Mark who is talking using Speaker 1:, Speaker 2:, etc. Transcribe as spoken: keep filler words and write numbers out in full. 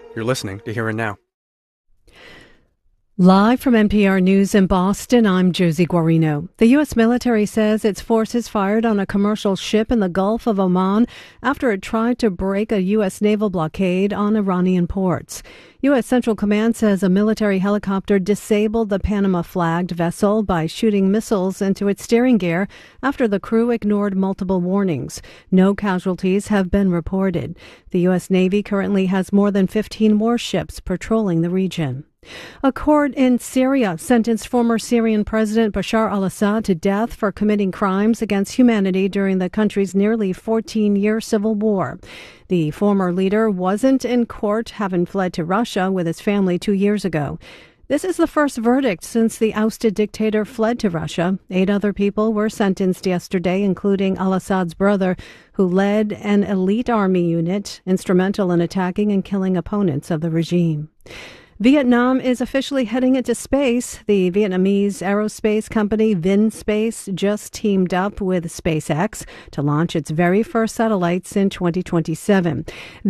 Speaker 1: You're listening to Here and Now.
Speaker 2: Live from N P R News in Boston, I'm Josie Guarino. The U S military says its forces fired on a commercial ship in the Gulf of Oman after it tried to break a U S naval blockade on Iranian ports. U S Central Command says a military helicopter disabled the Panama-flagged vessel by shooting missiles into its steering gear after the crew ignored multiple warnings. No casualties have been reported. The U S Navy currently has more than fifteen warships patrolling the region. A court in Syria sentenced former Syrian President Bashar al-Assad to death for committing crimes against humanity during the country's nearly fourteen-year civil war. The former leader wasn't in court, having fled to Russia with his family two years ago. This is the first verdict since the ousted dictator fled to Russia. Eight other people were sentenced yesterday, including al-Assad's brother, who led an elite army unit instrumental in attacking and killing opponents of the regime. Vietnam is officially heading into space. The Vietnamese aerospace company VinSpace just teamed up with SpaceX to launch its very first satellites in twenty twenty-seven.